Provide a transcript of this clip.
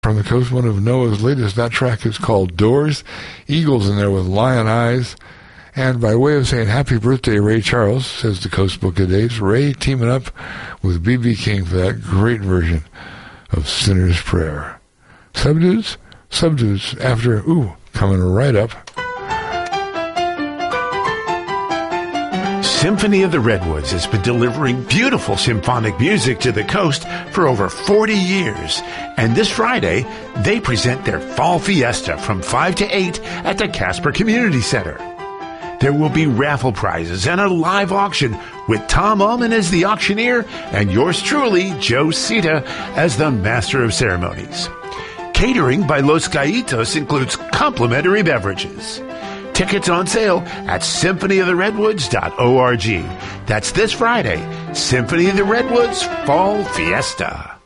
From the coast, one of Noah's latest. That track is called Doors. Eagles in there with lion eyes. And by way of saying happy birthday, Ray Charles, says the Coast Book of Days, Ray teaming up with B.B. King for that great version of Sinner's Prayer. Subdues after, coming right up. Symphony of the Redwoods has been delivering beautiful symphonic music to the coast for over 40 years. And this Friday, they present their Fall Fiesta from 5 to 8 at the Casper Community Center. There will be raffle prizes and a live auction with Tom Ullman as the auctioneer and yours truly, Joe Sita, as the Master of Ceremonies. Catering by Los Gaitos includes complimentary beverages. Tickets on sale at symphonyoftheredwoods.org. That's this Friday, Symphony of the Redwoods Fall Fiesta.